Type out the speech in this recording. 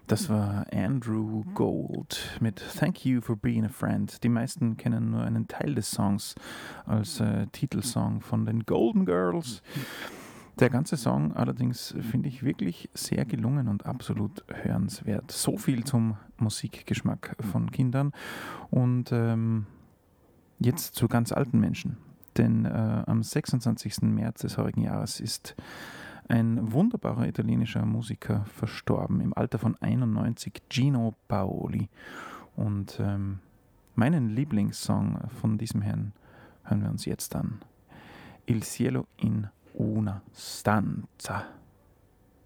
Das war Andrew Gold mit Thank You for Being a Friend. Die meisten kennen nur einen Teil des Songs als Titelsong von den Golden Girls. Der ganze Song allerdings finde ich wirklich sehr gelungen und absolut hörenswert. So viel zum Musikgeschmack von Kindern. Und jetzt zu ganz alten Menschen. Denn am 26. März des heurigen Jahres ist ein wunderbarer italienischer Musiker verstorben, im Alter von 91, Gino Paoli. Und meinen Lieblingssong von diesem Herrn hören wir uns jetzt an. Il cielo in una stanza.